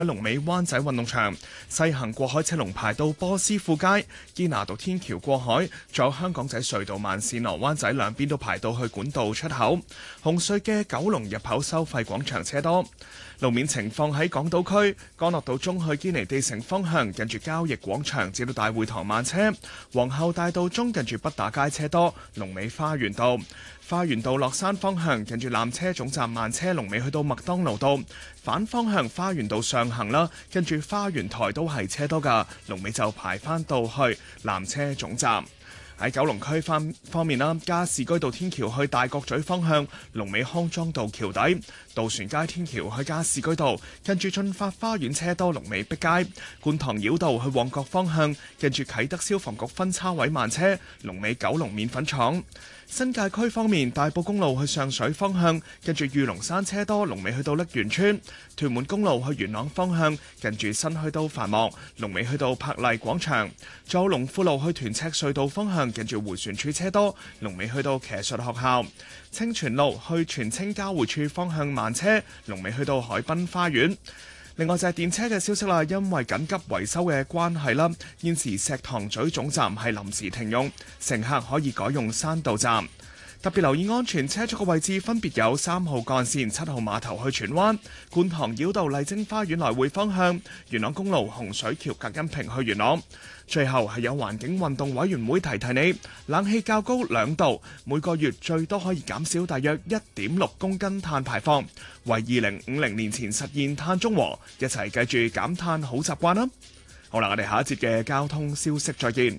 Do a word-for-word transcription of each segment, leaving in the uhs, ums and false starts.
龍尾灣仔運動場，西行過海車龍排到波斯富街，堅拿道天橋過海，仲有香港仔隧道慢線落灣仔兩邊都排到去管道出口。紅隧嘅九龍入口收費廣場車多。路面情況喺港島區，干諾道中去堅尼地城方向，近住交易廣場至到大會堂慢車；皇后大道中近住畢打街車多，龍尾花園道。花園道落山方向，近住纜車總站慢車，龍尾去到麥當勞道。反方向花園道上行啦，跟住花園台都係車多㗎，龍尾就排返到去纜車總站。喺九龍區方方面啦，加士居道天橋去大角咀方向，龍尾康莊道橋底；渡船街天橋去加士居道，跟住進發花園車多，龍尾碧街；觀塘繞道去旺角方向，跟住啟德消防局分叉位慢車，龍尾九龍麵粉廠。新界區方面，大埔公路去上水方向，跟住御龍山車多，龍尾去到瀝源村；屯門公路去元朗方向，近住新墟都繁忙，龍尾去到柏麗廣場；仲有龍富路去屯赤隧道方向，近住迴旋處車多，龍尾去到騎術學校；清泉路去荃青交匯處方向慢車，龍尾去到海濱花園。另外就係電車嘅消息啦，因為緊急維修嘅關係啦，現時石塘咀總站係臨時停用，乘客可以改用山道站。特別留意安全車速嘅位置分別有三號幹線七號碼頭去荃灣、觀塘繞道麗晶花園來回方向、元朗公路洪水橋隔音屏去元朗。最後係有環境運動委員會提提你，冷氣較高兩度，每個月最多可以減少大約一點六公斤碳排放，為二零五零年前實現碳中和，一齊記住減碳好習慣啦！好啦，我哋下一節嘅交通消息再見。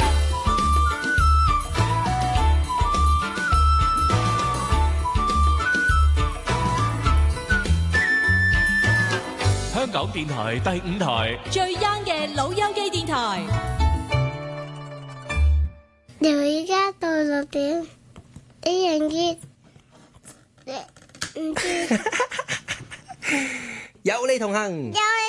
香港電台第五台最 young 嘅老友記電台， 由而家到六點，你認知唔知？ 有你同行， 有